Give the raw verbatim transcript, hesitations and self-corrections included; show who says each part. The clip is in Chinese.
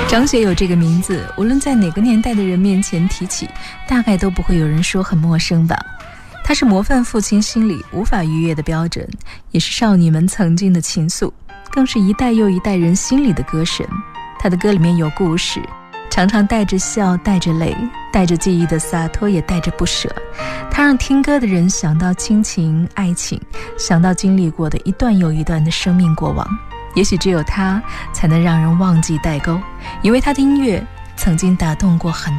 Speaker 1: 张学友这个名字，无论在哪个年代的人面前提起，大概都不会有人说很陌生吧。他是模范父亲心里无法逾越的标准，也是少女们曾经的情愫，更是一代又一代人心里的歌神。他的歌里面有故事，常常带着笑，带着泪，带着记忆的洒脱，也带着不舍。他让听歌的人想到亲情、爱情，想到经历过的一段又一段的生命过往。也许只有他才能让人忘记代沟，因为他的音乐曾经打动过很多